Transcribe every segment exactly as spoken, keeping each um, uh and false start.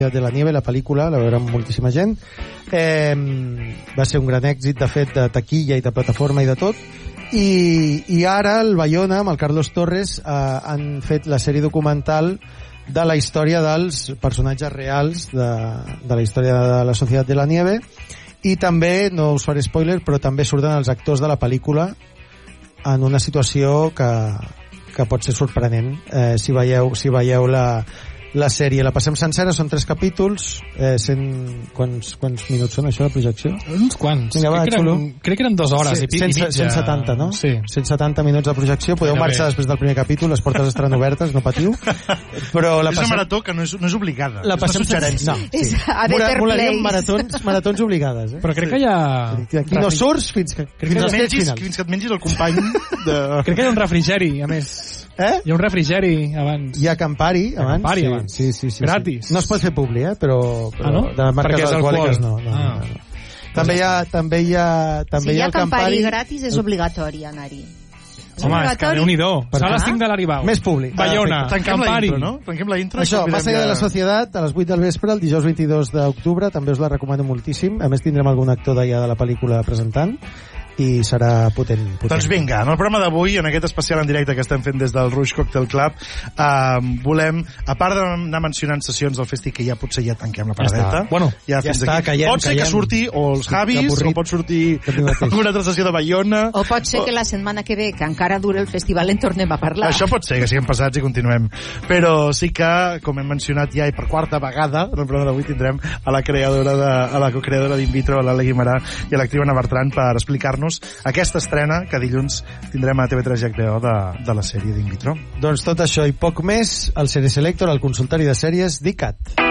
de la Nieve, la pel·lícula, la veurà moltíssima gent. Eh, va ser un gran èxit, de fet, de taquilla i de plataforma i de tot. I, i ara el Bayona, amb el Carlos Torres, eh, han fet la sèrie documental de la història dels personatges reals de, de la història de la Societat de la Nieve, i també, no us faré spoiler, però també surten els actors de la pel·lícula en una situació que, que pot ser sorprenent eh, si veieu, si veieu la la sèrie. La passem sencera, són tres capítols, eh, cent... Quants, quants minuts són això de projecció? Uns quants. Vinga, va, crec, que eren, crec que eren dues hores sí, i, i mitja. cent setanta, no? Sí. cent setanta minuts de projecció, podeu Mira marxar bé. després del primer capítol, les portes estaran obertes, no patiu. Però la és passem... una marató que no és, no és obligada, la és una suggerència. No, És sí. a Better Molaríem Place. maratons, maratons obligades, eh? Però crec que hi ha... Aquí no surts fins que, Fins, fins que als et trets mengis, finals. fins que et mengis el company de... Crec que hi ha un refrigeri, a més. Eh? Hi ha un refrigeri abans. Hi ha Campari, Hi ha abans. Campari sí, abans. Sí, sí, sí, Gratis. Sí. No es pot fer publi, eh? Però, però Ah, no? de marques Perquè és alcohòliques alcohol. no. no, Ah. no, no. També hi ha, també hi ha, també Si hi hi ha ha el Campari. Campari gratis, és obligatori anar-hi. És Home, és que Déu-n'hi-do. Serà a les cinc de l'Aribau. Més públic. Bayona, Tanquem la Campari. intro, no? Tanquem la intro. Això, i Más allá de la ja- societat, a les vuit del vespre, el dijous vint-i-dos d'octubre, també us la recomano moltíssim. A més, tindrem algun actor d'allà de la pel·lícula presentant i serà potent. potent. Doncs vinga, en el programa d'avui, en aquest especial en directe que estem fent des del Rouge Cocktail Club, eh, volem, a part d'anar mencionant sessions del festi, que ja potser ja tanquem la paradeta, està. Bueno, ja, ja fins està, aquí. callem, pot ser callem. que surti o els Javis, avorrit. o pot sortir Que tinc mateix. alguna altra sessió de Bayona. O pot ser que la setmana que ve, que encara dura el festival, en tornem a parlar. Això pot ser, que siguem passats i continuem. Però sí que, com hem mencionat ja, i per quarta vegada, en el programa d'avui tindrem a la creadora de, a la co-creadora d'In Vitro, a l'Ale Guimarà, i a l'actriu Anna Bertran, per explicar-nos aquesta estrena que dilluns tindrem a T V tres i H B O de, de la sèrie d'In Vitro. Doncs tot això i poc més, el Serie Selector, el consultori de sèries d'I C A T.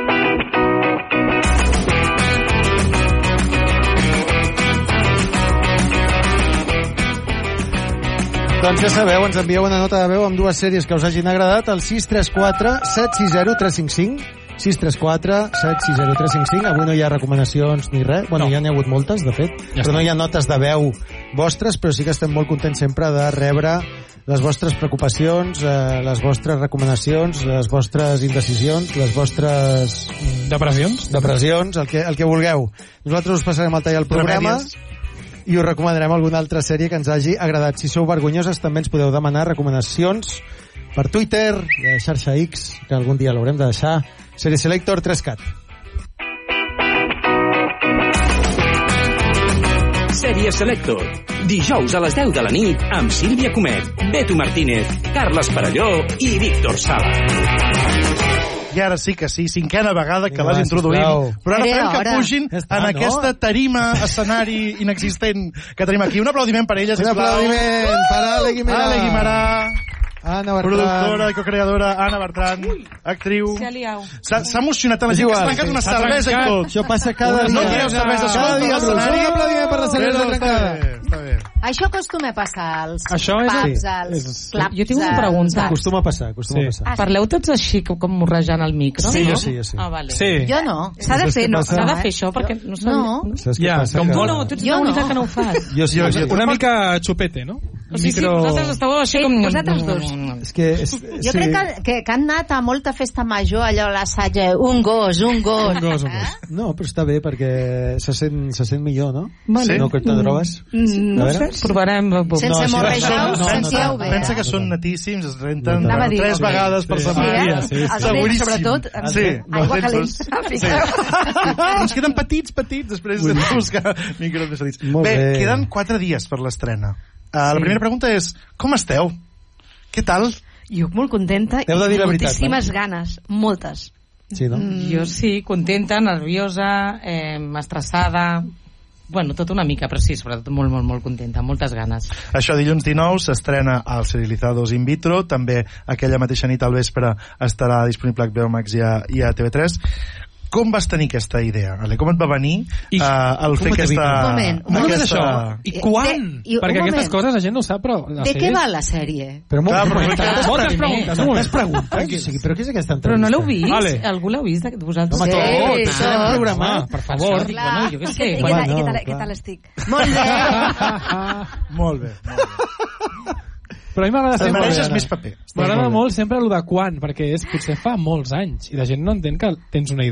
Doncs ja sabeu, ens envieu una nota de veu amb dues sèries que us hagin agradat al sis tres quatre set sis zero tres cinc cinc sis tres quatre set sis zero tres cinc cinc. Avui no hi ha recomanacions ni res. Bueno, No. ja n'hi ha hagut moltes, de fet, Ja però està. no hi ha notes de veu vostres, però sí que estem molt contents sempre de rebre les vostres preocupacions, eh, les vostres recomanacions, les vostres indecisions, les vostres Depressions? depressions, el que, el que vulgueu. Nosaltres us passarem al tall al programa Remèdies. i us recomanarem alguna altra sèrie que ens hagi agradat. Si sou vergonyoses, també ens podeu demanar recomanacions per Twitter, de xarxa X, que algun dia l'haurem de deixar, Serie Selector tres cat. Sèrie Selector. Dijous a les deu de la nit amb Sílvia Comet, Beto Martínez, Carles Parelló i Víctor Sala. I ara sí que sí, cinquena vegada que Vinga, l'has va, introduït. sisplau. Però ara Era farem que hora. pugin Ja està, en no? aquesta tarima, escenari inexistent que tenim aquí. Un aplaudiment per ella, Un sisplau. aplaudiment per Ale Guimarà. Ale Guimarà, Anna Bertran. productora i co-creadora, Anna Bertran, actriu. Se ha liado. S'ha s'ha emocionat a la És gent que igual, s'ha trencat sí. una S'ha cervesa i trencat. tot. Això passa cada No dia. tireu cervesa, Cada escolta, dia, l'escenari. Bruce. Un aplaudiment per la cervesa Però trencada. Està bé, està bé. Això acostuma a passar als Això és- pubs, sí, als és- clubs. Jo tinc una als pregunta. bars. Acostuma a passar, acostuma Sí. a passar. Ah, Parleu tots així, com, com morrejant el micro? Sí, no? jo sí, jo sí. Ah, vale. Sí. Jo no. S'ha de Saps fer, què no? passa? S'ha de eh? fer això, perquè no sabia. No. Saps què Ja, passa? com Que- tu No, tu ets Jo l'única no. que no ho fas. Jo sí, Jo- jo, jo- Una mica xupete, no? O sigui, sí, vosaltres esteu així Sí, com... vosaltres dos. És que... És, Jo sí. crec que, que, que han anat a molta festa major, allò a l'assaig, eh, un gos, un gos. Un gos, un Eh? gos. No, però està bé perquè se sent, se sent millor, no? Vale. No que te drogues. Mm, No A sé, veure. provarem. Sense No, això- morrejar, això no, us no, sentíeu no, bé. Pensa eh? que són natíssims, es renten Anava a dir, tres sí. vegades per Sí. setmana. Sí, sí, eh? sí. Els Seguríssim. nens, sobretot. Sí. Aigua els calent. nens són- Sí. Ens queden petits, petits, després de buscar micros més petits. Molt Bé, bé. queden quatre dies per l'estrena. Uh, la primera pregunta és, com esteu? Què tal? Jo molt contenta Heu de dir la veritat, moltíssimes ganes, moltes. Sí, no? Mm. Jo sí, contenta, nerviosa, eh, estressada... Bueno, tot una mica, però sí, sobretot molt, molt, molt contenta, moltes ganes. Això dilluns dinou s'estrena als Serializados In Vitro, també aquella mateixa nit al vespre estarà disponible a H B O Max i a, i a T V tres. Com vas tenir aquesta idea, Ale? Com et va venir I- uh, el fer com te aquesta... Un moment, un No només aquesta... això. I Eh, quan? de- i un Perquè aquestes moment. coses la gent no ho sap, però... les De què sèries- va la sèrie? Però molt, Clar, però- molt, tantes Moltes preguntes, preguntes, un moment. tantes preguntes. O sigui, però què és aquesta Però entrevista? no l'heu vist? Vale. Algú l'heu vist, de vosaltres? Home, Sí, tots, tots. estem programat. Home, per Això, favor. dic, bueno, jo què sé. I què Bueno, tal, i què no, tal, clar. què tal estic? Molt bé. Molt bé, molt bé. Però a mi m'agrada Te'n sempre... mereixes més paper. M'agrada molt sempre el de quan, perquè és potser fa molts anys i la gent no entén que tens una idea